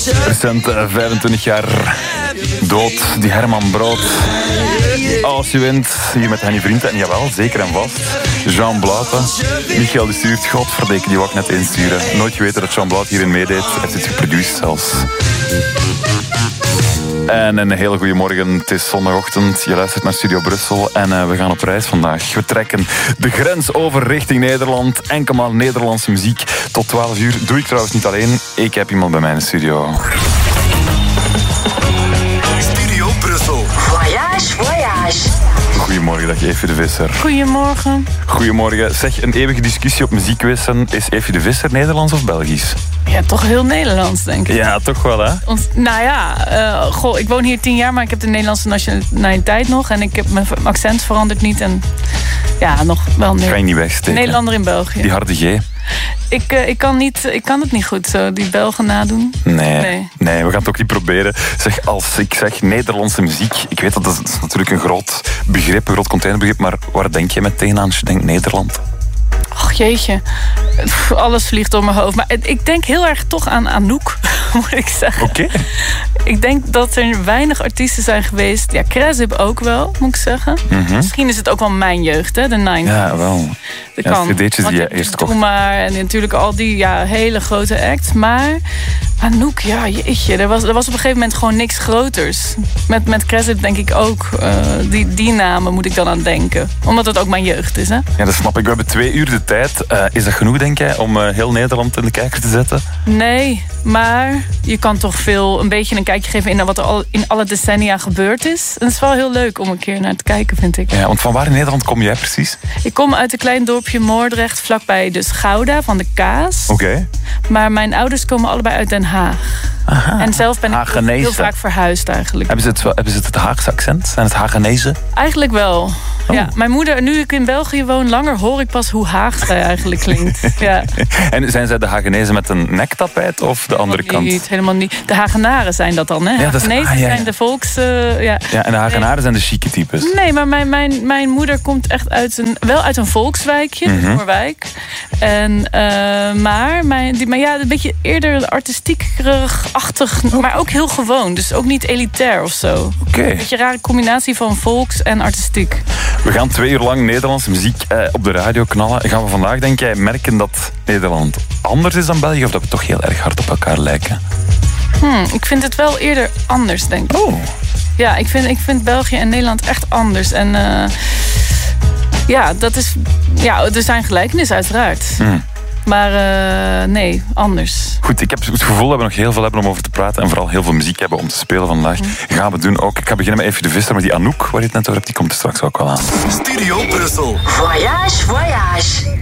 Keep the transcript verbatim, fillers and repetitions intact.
Recent uh, vijfentwintig jaar dood, die Herman Brood. Als je wint, hier met Henny Vriend. En jawel, zeker en vast. Jean Blauten. Michael de Stuurt, godverdeken, die wou ik net insturen. Nooit geweten dat Jean Blaut hierin meedeed. Hij heeft het geproduceerd zelfs. En een hele goede morgen. Het is zondagochtend. Je luistert naar Studio Brussel. En uh, we gaan op reis vandaag. We trekken de grens over richting Nederland. Enkel maar Nederlandse muziek. Tot twaalf uur. Doe ik trouwens niet alleen. Ik heb iemand bij mij in de studio. Studio Brussel. Voyage, voyage. Goedemorgen, dag Evie de Visser. Goedemorgen. Goedemorgen. Zeg, een eeuwige discussie op muziekwissen. Is Evie de Visser Nederlands of Belgisch? Ja, toch heel Nederlands, denk ik. Ja, toch wel, hè? Ont, nou ja, uh, goh, ik woon hier tien jaar, maar ik heb de Nederlandse nationaliteit nog. En ik heb mijn accent verandert niet. En ja, nog wel Ga je niet wegsteken? Nederlander in België. Die harde G. Ik, uh, ik, kan niet, ik kan het niet goed zo, die Belgen nadoen. Nee, nee, nee, we gaan het ook niet proberen. Zeg, als ik zeg Nederlandse muziek, ik weet dat dat is natuurlijk een groot begrip, een groot containerbegrip, maar waar denk je met tegenaan als je denkt Nederland? Och jeetje, alles vliegt door mijn hoofd. Maar ik denk heel erg toch aan Anouk, moet ik zeggen. Oké. Okay. Ik denk dat er weinig artiesten zijn geweest. Ja, Krezip ook wel, moet ik zeggen. Mm-hmm. Misschien is het ook wel mijn jeugd, hè, de negentig. Ja, wel. Dat ja, kan. cd'tjes die je eerst kocht. Doe maar, en natuurlijk al die ja, hele grote acts. Maar Anouk, ja, jeetje. Er was, er was op een gegeven moment gewoon niks groters. Met, met Krezip denk ik ook. Uh, die, die namen moet ik dan aan denken. Omdat het ook mijn jeugd is, hè? Ja, dat snap ik. We hebben twee uur de tijd. Uh, is dat genoeg, denk jij, om uh, heel Nederland in de kijker te zetten? Nee, maar je kan toch veel een beetje een kijkje geven in wat er al in alle decennia gebeurd is. En het is wel heel leuk om een keer naar te kijken, vind ik. Ja, want van waar in Nederland kom jij precies? Ik kom uit een klein dorpje Moordrecht, vlakbij dus Gouda, van de kaas. Oké. Okay. Maar mijn ouders komen allebei uit Den Haag. Aha. En zelf ben ik heel, heel vaak verhuisd eigenlijk. Hebben ze het, wel, hebben ze het Haagse accent? Zijn het Hagenezen? Eigenlijk wel. Oh. Ja, mijn moeder, nu ik in België woon, langer hoor ik pas hoe Haags zij eigenlijk klinkt. Ja. En zijn zij de Hagenezen met een nektapijt of de andere helemaal kant? Niet, helemaal niet. De Hagenaren zijn dat dan, hè? Ja, Hagenezen ah, ja, ja. zijn de volks... Uh, ja. ja, en de Hagenaren nee. zijn de chique types. Nee, maar mijn, mijn, mijn moeder komt echt uit een, wel uit een volkswijkje, mm-hmm. de Noorwijk. En, uh, maar, mijn, die, maar ja, een beetje eerder artistiekerig-achtig, oh. maar ook heel gewoon. Dus ook niet elitair of zo. Okay. Een beetje een rare combinatie van volks en artistiek. We gaan twee uur lang Nederlandse muziek eh, op de radio knallen. Gaan we vandaag, denk jij, merken dat Nederland anders is dan België? Of dat we toch heel erg hard op elkaar lijken? Hmm, ik vind het wel eerder anders, denk ik. Oh. Ja, ik vind, ik vind België en Nederland echt anders. En uh, ja, dat is, ja, er zijn gelijkenissen uiteraard. Hmm. Maar uh, nee, anders. Goed, ik heb het gevoel dat we nog heel veel hebben om over te praten. En vooral heel veel muziek hebben om te spelen vandaag. Mm. Gaan we doen ook. Ik ga beginnen met Evie de Visser. Maar die Anouk, waar je het net over hebt, die komt er straks ook wel aan. Studio Brussel. Voyage, voyage.